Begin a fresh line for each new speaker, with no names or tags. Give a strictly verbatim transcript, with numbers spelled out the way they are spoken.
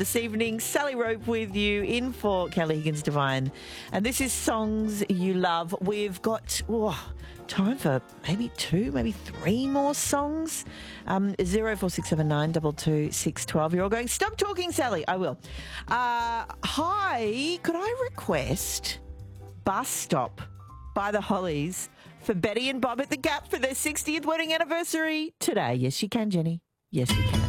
this evening. Sally Rope with you in for Kelly Higgins Divine. And this is Songs You Love. We've got oh, time for maybe two, maybe three more songs. Um, zero four six seven nine two two six one two. You're all going, stop talking, Sally. I will. Uh, hi, could I request Bus Stop by the Hollies for Betty and Bob at the Gap for their sixtieth wedding anniversary today? Yes, you can, Jenny. Yes, you can.